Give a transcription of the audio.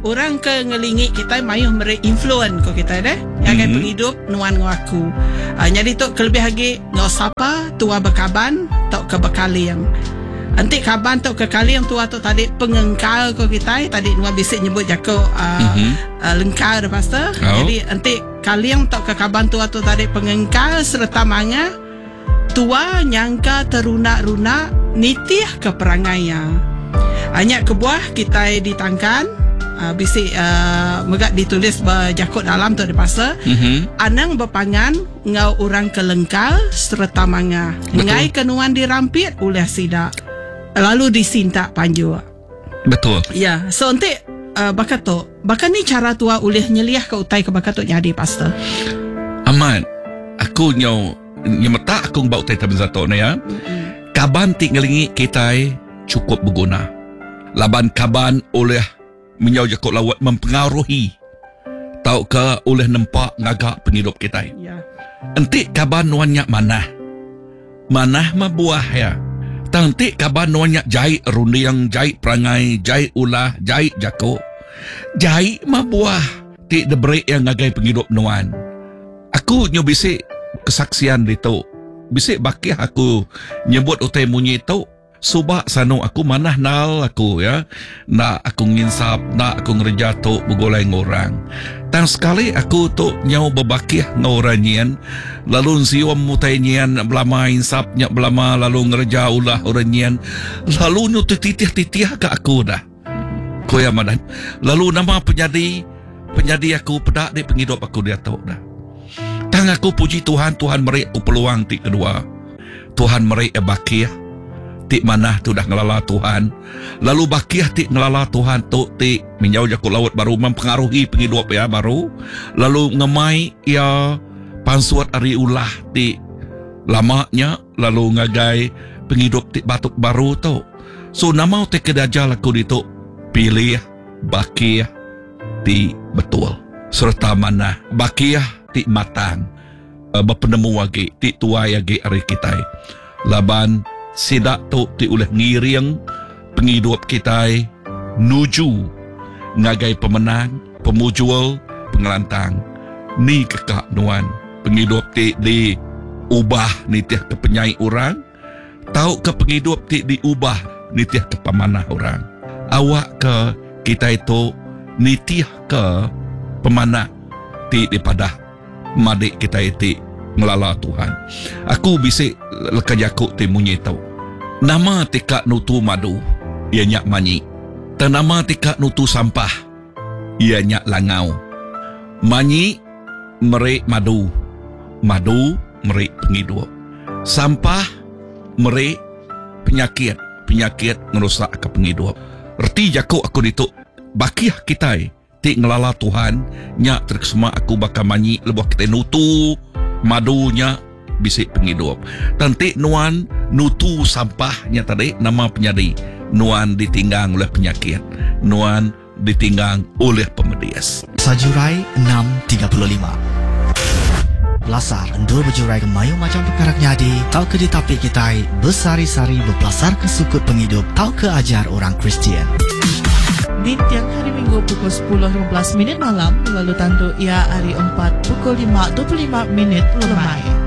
orang ke ngelingit kita mayuh influence ko kita deh. Yang penghidup nuan ngaku. Jadi tu kelebih lagi ngau sapa tua bekaban tok ke bekaliang. Antik kaban tok ke kaliang tua tu tadi pengengkal ko kita tadi nuan bisik nyebut jako lengkal pastor. Jadi antik kaliang tok ke kaban tua tu tadi pengengkal serta manga tua nyangka terunak-runak nitih ke perangainya. Hanya kebuah kita ditangkan bisik megak ditulis berjakut dalam tu dipasa anang berpangan ngau orang kelengkal serta manga ngai kenuan dirampit oleh sidak lalu disintak panju. Betul. Ya, so nanti bakal ni cara tua oleh nyeliah ke utai ke bakal tu nyadi pastor. Aman, aku nyemeta aku bau teh tabenzato na ya. Kaban ti ngelingi kita cukup berguna. Laban kaban oleh menyau jakut lawat mempengaruhi tau ke oleh nampak ngagak penghidup kita. Ya. Enti kaban nuannya manah mabuah ya. Tanti kaban nuannya jahit rundiang, jahit perangai, jahit ulah, jahit jakut. Jahit mabuah ti debreak yang ngagai penghidup nuan. Aku nyobisik kesaksian itu. Bisik bakih aku nyebut utai munyi itu. Subak sanu aku manah nal aku ya. Nak aku nginsap, nak aku ngerja tu begolai ngorang. Tang sekali aku tu nyau berbakih ngoranyian. Lalu siwam mutai nyian belama insap nyak belama lalu ngerja ulah oranyian. Lalu nyu titih-titih ke aku dah. Koya madan. Lalu nama penyadi aku pedak di penghidup aku dia tahu dah. Tang aku puji Tuhan merik aku peluang ti kedua. Tuhan merik bakih ti manah tu dah ngelala Tuhan. Lalu bakih ti ngelala Tuhan tu ti menyau jakut laut baru mempengaruhi penghidup ya baru. Lalu ngemai ya pansuat ari ulah ti lamanya lalu ngagai penghidup ti batuk baru tu. So nama ti kedajal aku ditu pilih bakih ti betul. Serta manah bakih ti matang berpenemu wagi ti tuai agi ari kita. Laban sidak tu ti oleh ngiring penghidup kita nuju ngagai pemenang, pemujual, pengelantang. Ni kekak nuan penghidup ti diubah nitih ke penyai orang, tahu ke penghidup ti diubah nitih ke pemanah orang. Awak ke kita itu nitih ke pemanah ti daripada madik kita itu ngelala Tuhan. Aku bisik leka jakuk ti munyi tau. Nama tika nutu madu, ia nyak manyi. Tanama tika nutu sampah, ia nyak langau. Manyi merik madu, madu merik penghidup. Sampah merik penyakit ngerusak ke penghidup. Erti jakuk aku dituk bakih kita ti ngelala Tuhan nyak terkesema aku bakal manyi lebuh kita nutu madunya bisik penghidup. Tanti nuan nutu sampahnya tadi nama penyadi. Nuan ditinggang oleh penyakit. Nuan ditinggang oleh pemedias. Sajurai 6.35 Belasar endul berjurai ke mayu macam perkara nyadi. Tau ke ditapi kita bersari-sari berpelasar ke sukut penghidup. Tau ke ajar orang Kristian. Di tiang hari Minggu pukul 10.15 malam, lalu tantu ia hari 4 pukul 5.25 lemai.